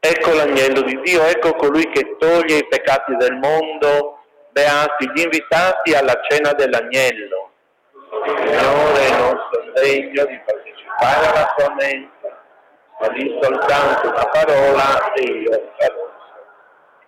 Ecco l'agnello di Dio, ecco colui che toglie i peccati del mondo. Beati gli invitati alla cena dell'agnello. Signore, non sono degno di partecipare alla sua mensa, ma di soltanto una parola e io sarò